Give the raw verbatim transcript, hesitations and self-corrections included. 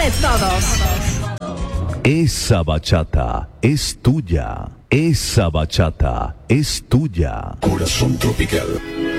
de todos. Esa bachata es tuya. Esa bachata es tuya. Corazón Tropical.